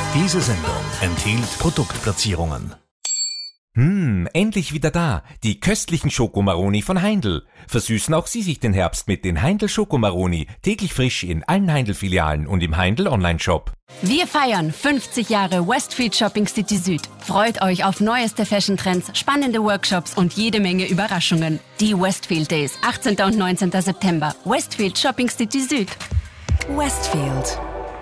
Diese Sendung enthielt Produktplatzierungen. Endlich wieder da. Die köstlichen Schokomaroni von Heindl. Versüßen auch Sie sich den Herbst mit den Heindl Schokomaroni. Täglich frisch in allen Heindl-Filialen und im Heindl Online-Shop. Wir feiern 50 Jahre Westfield Shopping City Süd. Freut euch auf neueste Fashion-Trends, spannende Workshops und jede Menge Überraschungen. Die Westfield Days, 18. und 19. September. Westfield Shopping City Süd. Westfield.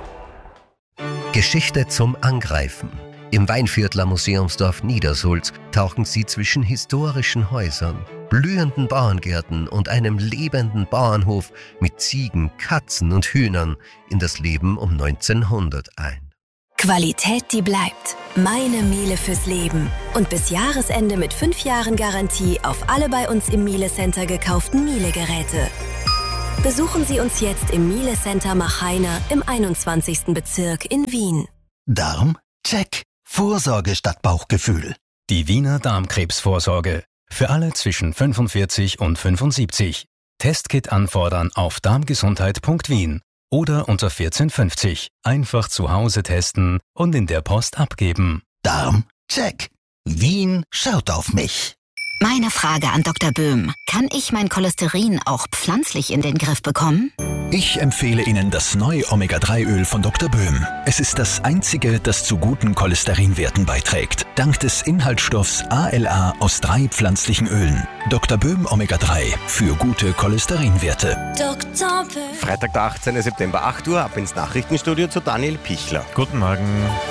Geschichte zum Angreifen. Im Weinviertler Museumsdorf Niedersulz tauchen Sie zwischen historischen Häusern, blühenden Bauerngärten und einem lebenden Bauernhof mit Ziegen, Katzen und Hühnern in das Leben um 1900 ein. Qualität, die bleibt. Meine Miele fürs Leben. Und bis Jahresende mit 5 Jahren Garantie auf alle bei uns im Miele Center gekauften Miele-Geräte. Besuchen Sie uns jetzt im Miele Center Machheiner im 21. Bezirk in Wien. Darm? Check. Vorsorge statt Bauchgefühl. Die Wiener Darmkrebsvorsorge. Für alle zwischen 45 und 75. Testkit anfordern auf darmgesundheit.wien oder unter 1450. Einfach zu Hause testen und in der Post abgeben. Darm? Check. Wien schaut auf mich. Meine Frage an Dr. Böhm. Kann ich mein Cholesterin auch pflanzlich in den Griff bekommen? Ich empfehle Ihnen das neue Omega-3-Öl von Dr. Böhm. Es ist das einzige, das zu guten Cholesterinwerten beiträgt. Dank des Inhaltsstoffs ALA aus 3 pflanzlichen Ölen. Dr. Böhm Omega-3 für gute Cholesterinwerte. Dr. Böhm. Freitag, der 18. September, 8 Uhr, ab ins Nachrichtenstudio zu Daniel Pichler. Guten Morgen.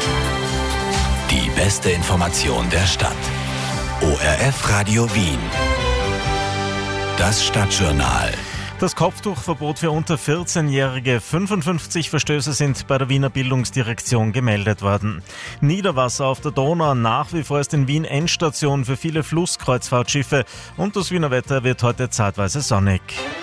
Die beste Information der Stadt. ORF Radio Wien. Das Stadtjournal. Das Kopftuchverbot für unter 14-Jährige. 55 Verstöße sind bei der Wiener Bildungsdirektion gemeldet worden. Niederwasser auf der Donau. Nach wie vor ist in Wien Endstation für viele Flusskreuzfahrtschiffe. Und das Wiener Wetter wird heute zeitweise sonnig.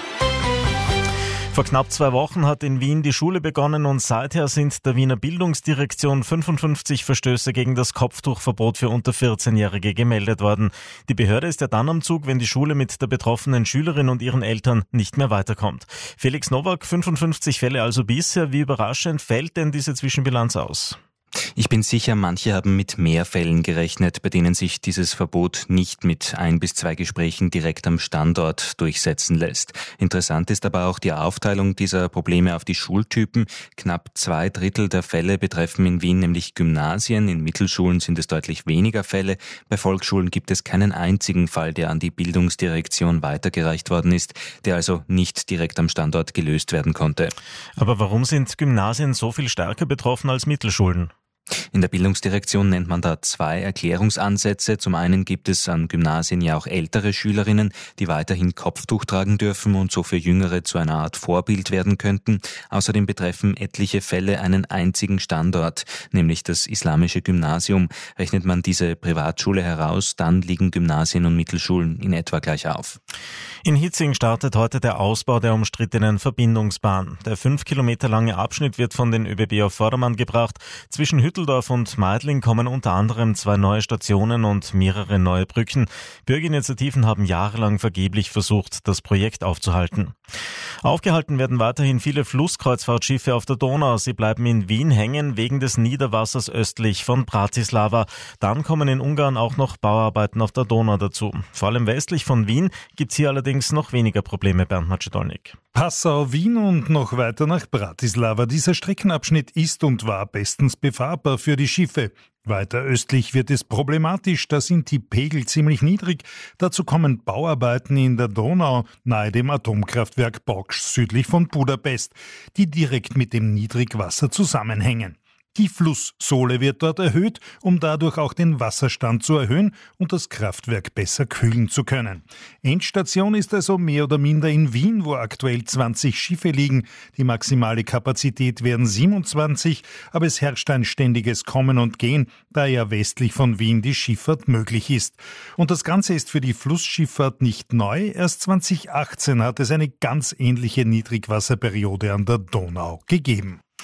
Vor knapp 2 Wochen hat in Wien die Schule begonnen und seither sind der Wiener Bildungsdirektion 55 Verstöße gegen das Kopftuchverbot für unter 14-Jährige gemeldet worden. Die Behörde ist ja dann am Zug, wenn die Schule mit der betroffenen Schülerin und ihren Eltern nicht mehr weiterkommt. Felix Nowak, 55 Fälle also bisher. Wie überraschend fällt denn diese Zwischenbilanz aus? Ich bin sicher, manche haben mit mehr Fällen gerechnet, bei denen sich dieses Verbot nicht mit 1 bis 2 Gesprächen direkt am Standort durchsetzen lässt. Interessant ist aber auch die Aufteilung dieser Probleme auf die Schultypen. Knapp 2/3 der Fälle betreffen in Wien nämlich Gymnasien. In Mittelschulen sind es deutlich weniger Fälle. Bei Volksschulen gibt es keinen einzigen Fall, der an die Bildungsdirektion weitergereicht worden ist, der also nicht direkt am Standort gelöst werden konnte. Aber warum sind Gymnasien so viel stärker betroffen als Mittelschulen? In der Bildungsdirektion nennt man da 2 Erklärungsansätze. Zum einen gibt es an Gymnasien ja auch ältere Schülerinnen, die weiterhin Kopftuch tragen dürfen und so für Jüngere zu einer Art Vorbild werden könnten. Außerdem betreffen etliche Fälle einen einzigen Standort, nämlich das islamische Gymnasium. Rechnet man diese Privatschule heraus, dann liegen Gymnasien und Mittelschulen in etwa gleich auf. In Hitzing startet heute der Ausbau der umstrittenen Verbindungsbahn. Der 5 Kilometer lange Abschnitt wird von den ÖBB auf Vordermann gebracht. Zwischen Hütteldorf und Meidling kommen unter anderem 2 neue Stationen und mehrere neue Brücken. Bürgerinitiativen haben jahrelang vergeblich versucht, das Projekt aufzuhalten. Aufgehalten werden weiterhin viele Flusskreuzfahrtschiffe auf der Donau. Sie bleiben in Wien hängen wegen des Niederwassers östlich von Bratislava. Dann kommen in Ungarn auch noch Bauarbeiten auf der Donau dazu. Vor allem westlich von Wien gibt's hier allerdings noch weniger Probleme, Bernd Macedolnik. Passau, Wien und noch weiter nach Bratislava. Dieser Streckenabschnitt ist und war bestens befahrbar für die Schiffe. Weiter östlich wird es problematisch, da sind die Pegel ziemlich niedrig. Dazu kommen Bauarbeiten in der Donau nahe dem Atomkraftwerk Boksch südlich von Budapest, die direkt mit dem Niedrigwasser zusammenhängen. Die Flusssohle wird dort erhöht, um dadurch auch den Wasserstand zu erhöhen und das Kraftwerk besser kühlen zu können. Endstation ist also mehr oder minder in Wien, wo aktuell 20 Schiffe liegen. Die maximale Kapazität wären 27, aber es herrscht ein ständiges Kommen und Gehen, da ja westlich von Wien die Schifffahrt möglich ist. Und das Ganze ist für die Flussschifffahrt nicht neu. Erst 2018 hat es eine ganz ähnliche Niedrigwasserperiode an der Donau gegeben.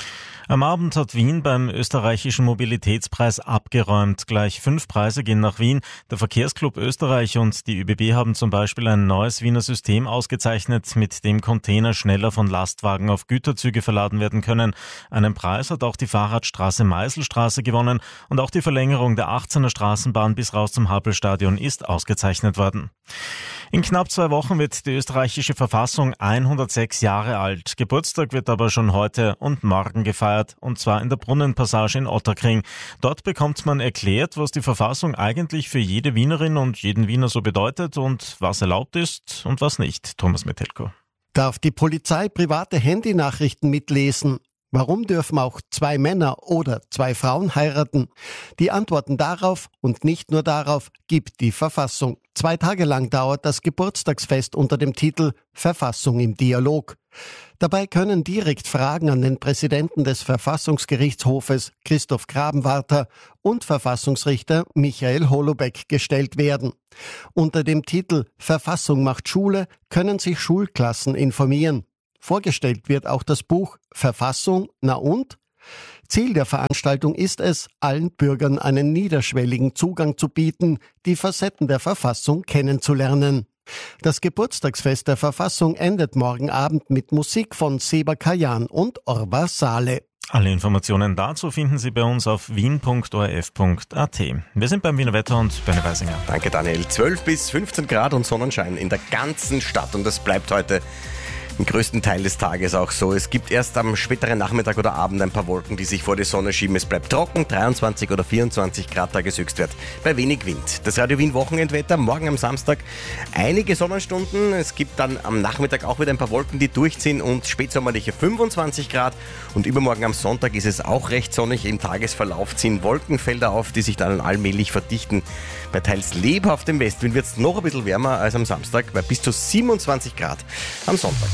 Am Abend hat Wien beim österreichischen Mobilitätspreis abgeräumt. Gleich 5 Preise gehen nach Wien. Der Verkehrsclub Österreich und die ÖBB haben zum Beispiel ein neues Wiener System ausgezeichnet, mit dem Container schneller von Lastwagen auf Güterzüge verladen werden können. Einen Preis hat auch die Fahrradstraße Meiselstraße gewonnen und auch die Verlängerung der 18er Straßenbahn bis raus zum Happelstadion ist ausgezeichnet worden. In knapp 2 Wochen wird die österreichische Verfassung 106 Jahre alt. Geburtstag wird aber schon heute und morgen gefeiert, und zwar in der Brunnenpassage in Ottakring. Dort bekommt man erklärt, was die Verfassung eigentlich für jede Wienerin und jeden Wiener so bedeutet und was erlaubt ist und was nicht. Thomas Metelko. Darf die Polizei private Handynachrichten mitlesen? Warum dürfen auch 2 Männer oder 2 Frauen heiraten? Die Antworten darauf und nicht nur darauf gibt die Verfassung. 2 Tage lang dauert das Geburtstagsfest unter dem Titel Verfassung im Dialog. Dabei können direkt Fragen an den Präsidenten des Verfassungsgerichtshofes Christoph Grabenwarter und Verfassungsrichter Michael Holobeck gestellt werden. Unter dem Titel Verfassung macht Schule können sich Schulklassen informieren. Vorgestellt wird auch das Buch Verfassung, na und? Ziel der Veranstaltung ist es, allen Bürgern einen niederschwelligen Zugang zu bieten, die Facetten der Verfassung kennenzulernen. Das Geburtstagsfest der Verfassung endet morgen Abend mit Musik von Seba Kajan und Orvar Saleh. Alle Informationen dazu finden Sie bei uns auf wien.orf.at. Wir sind beim Wiener Wetter und Bernie Weisinger. Danke Daniel. 12 bis 15 Grad und Sonnenschein in der ganzen Stadt und das bleibt heute im größten Teil des Tages auch so. Es gibt erst am späteren Nachmittag oder Abend ein paar Wolken, die sich vor die Sonne schieben. Es bleibt trocken, 23 oder 24 Grad Tageshöchstwert, bei wenig Wind. Das Radio Wien Wochenendwetter, morgen am Samstag einige Sonnenstunden. Es gibt dann am Nachmittag auch wieder ein paar Wolken, die durchziehen und spätsommerliche 25 Grad. Und übermorgen am Sonntag ist es auch recht sonnig. Im Tagesverlauf ziehen Wolkenfelder auf, die sich dann allmählich verdichten. Bei teils lebhaftem Westwind wird es noch ein bisschen wärmer als am Samstag, bei bis zu 27 Grad am Sonntag.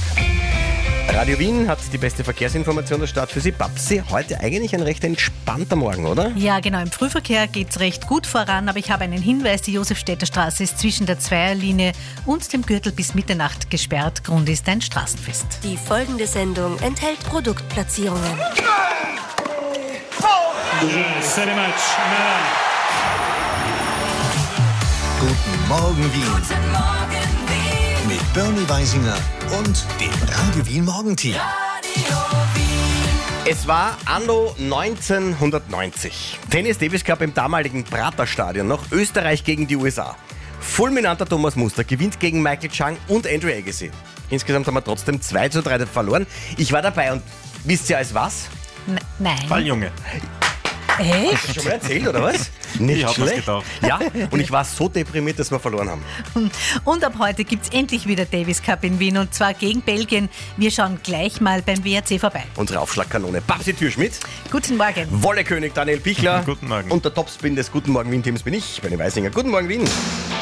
Radio Wien hat die beste Verkehrsinformation der Stadt für Sie. Babsi, heute eigentlich ein recht entspannter Morgen, oder? Ja, genau. Im Frühverkehr geht es recht gut voran, aber ich habe einen Hinweis. Die Josefstädter Straße ist zwischen der Zweierlinie und dem Gürtel bis Mitternacht gesperrt. Grund ist ein Straßenfest. Die folgende Sendung enthält Produktplatzierungen. Guten Morgen Wien. Mit Bernie Weisinger und dem Radio Wien Morgenteam. Es war anno 1990. Tennis Davis Cup im damaligen Praterstadion noch. Österreich gegen die USA. Fulminanter Thomas Muster gewinnt gegen Michael Chang und Andrew Agassi. Insgesamt haben wir trotzdem 2:3 verloren. Ich war dabei und wisst ihr als was? Nein. Balljunge. Echt? Hast du schon mal erzählt, oder was? Nicht ich schlecht. Gedacht. Ja, und ich war so deprimiert, dass wir verloren haben. Und ab heute gibt es endlich wieder Davis Cup in Wien und zwar gegen Belgien. Wir schauen gleich mal beim WRC vorbei. Unsere Aufschlagkanone Babsi Türschmidt. Guten Morgen. Wollekönig Daniel Pichler. Guten Morgen. Und der Topspin des Guten Morgen Wien-Teams bin ich, Bernie Weisinger. Guten Morgen Wien.